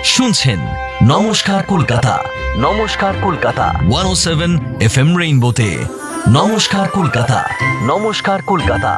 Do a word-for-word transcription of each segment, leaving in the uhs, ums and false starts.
শুনছেন নমস্কার কলকাতা। নমস্কার কলকাতা একশো সাত এফ এম রেইনবোতে। নমস্কার কলকাতা। নমস্কার কলকাতা।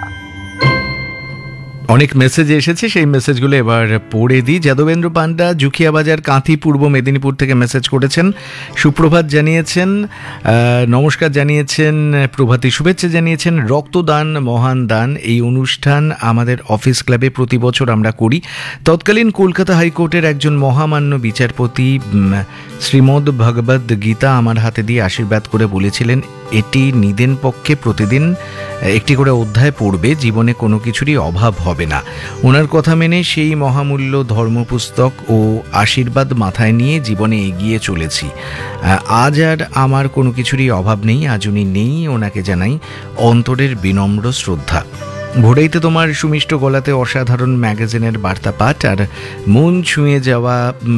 অনেক মেসেজ এসেছে, সেই মেসেজগুলো এবার পড়ে দিই। যাদবেন্দ্র পান্ডা জুখিয়াবাজার কাঁথি পূর্ব মেদিনীপুর থেকে মেসেজ করেছেন। সুপ্রভাত জানিয়েছেন, নমস্কার জানিয়েছেন, প্রভাতী শুভেচ্ছা জানিয়েছেন। রক্তদান মহান দান, এই অনুষ্ঠান আমাদের অফিস ক্লাবে প্রতি বছর আমরা করি। তৎকালীন কলকাতা হাইকোর্টের একজন মহামান্য বিচারপতি শ্রীমদ্ ভগবদ্ গীতা আমার হাতে দিয়ে আশীর্বাদ করে বলেছিলেন, এটি নিদেন পক্ষে প্রতিদিন একটি করে অধ্যায় পড়বে, জীবনে কোনো কিছুরই অভাব হবে না। ওনার কথা মেনে সেই মহামূল্য ধর্মপুস্তক ও আশীর্বাদ মাথায় নিয়ে জীবনে এগিয়ে চলেছি। আজ আর আমার কোনো কিছুরই অভাব নেই, আজ উনি নেই, ওনাকে জানাই অন্তরের বিনম্র শ্রদ্ধা। ভোরেইতে তোমার সুমিষ্ট গলাতে অসাধারণ ম্যাগাজিনের বার্তা পাঠ আর মন ছুঁয়ে যাওয়া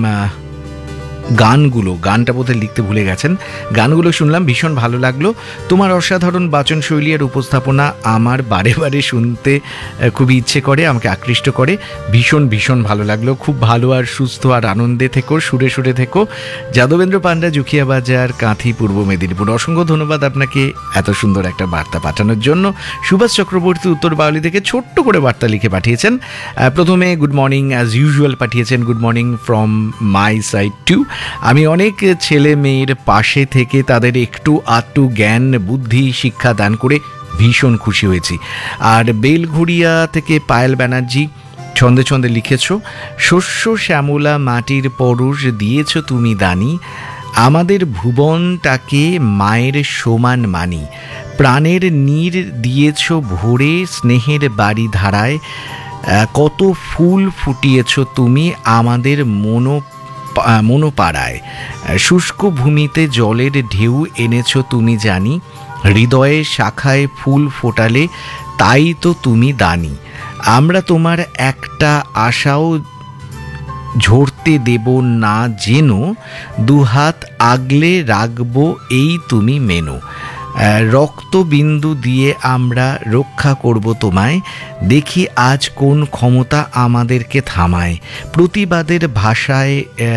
গানগুলো, গানটা বোধহয় লিখতে ভুলে গেছেন, গানগুলো শুনলাম, ভীষণ ভালো লাগলো। তোমার অসাধারণ বাচনশৈলী আর উপস্থাপনা আমার বারে বারে শুনতে খুবই ইচ্ছে করে, আমাকে আকৃষ্ট করে। ভীষণ ভীষণ ভালো লাগলো। খুব ভালো আর সুস্থ আর আনন্দে থেকো, সুরে সুরে থেকো। যাদবেন্দ্র পান্ডা জুখিয়াবাজার কাঁথি পূর্ব মেদিনীপুর। অসংখ্য ধন্যবাদ আপনাকে এত সুন্দর একটা বার্তা পাঠানোর জন্য। সুভাষ চক্রবর্তী উত্তর বাউলি থেকে ছোট্ট করে বার্তা লিখে পাঠিয়েছেন। প্রথমে গুড মর্নিং অ্যাজ ইউজুয়াল পাঠিয়েছেন, good morning from my side two. আমি অনেক ছেলে মেয়ের পাশে থেকে তাদের একটু আধটু জ্ঞান বুদ্ধি শিক্ষা দান করে ভীষণ খুশি হয়েছি। আর বেলঘুরিয়া থেকে পায়েল ব্যানার্জি ছন্দে ছন্দে লিখেছ, শস্য শ্যামলা মাটির পরশ দিয়েছ তুমি দানি, আমাদের ভুবনটাকে মায়ের সমান মানি, প্রাণের নীর দিয়েছ ভরে স্নেহের বাড়ি ধারায়, কত ফুল ফুটিয়েছ তুমি আমাদের মনো মনোপাড়ায়, শুষ্ক ভূমিতে জলের ঢেউ এনেছ তুমি জানি, হৃদয়ে শাখায় ফুল ফোটালে তাই তো তুমি দানি, আমরা তোমার একটা আশাও ঝরতে দেব না যেন, দুহাত আগলে রাখবো এই তুমি মেনো, রক্তবিন্দু দিয়ে আমরা রক্ষা করব তোমায়, দেখি আজ কোন ক্ষমতা আমাদেরকে থামায়, প্রতিবাদের ভাষায়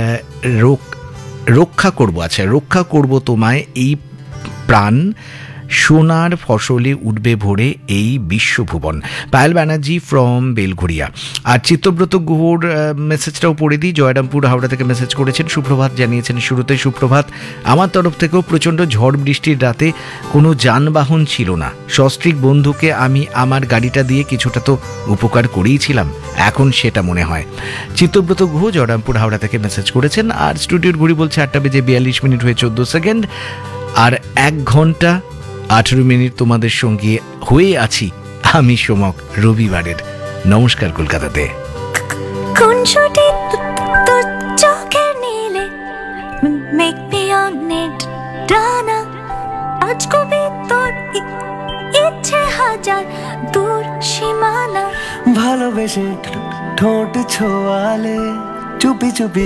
রক্ষা করব, আচ্ছা রক্ষা করব তোমায়, এই প্রাণ সোনার ফসলে উঠবে ভরে এই বিশ্বভুবন। পায়েল ব্যানার্জি ফ্রম বেলঘুরিয়া। আর চিত্তব্রত গুহর মেসেজটাও পড়ে দিই। জয়রামপুর হাওড়া থেকে মেসেজ করেছেন, সুপ্রভাত জানিয়েছেন শুরুতে। সুপ্রভাত। আমার তরফ থেকেও প্রচণ্ড ঝড় বৃষ্টির রাতে কোনো যানবাহন ছিল না, সস্ত্রীক বন্ধুকে আমি আমার গাড়িটা দিয়ে কিছুটা তো উপকার করেইছিলাম, এখন সেটা মনে হয়। চিত্তব্রত গুহ জয়রামপুর হাওড়া থেকে মেসেজ করেছেন। আর স্টুডিওর ঘড়ি বলছে আটটা বেজে বিয়াল্লিশ মিনিট হয়ে চোদ্দ সেকেন্ড। আর এক ঘন্টা আঠেরো মিনিট তোমাদের সঙ্গে হয়ে আছি আমি সোমক রবিবারের নমস্কার কলকাতাতে। কোন ছুটি তোর চোখের নীলে মেক মি অন ইট ডানা, আজ কবি তোর ইচ্ছে হাজার দূর সীমানা, ভালোবেসে ঠোঁট ছোঁয়ালে চুপি চুপি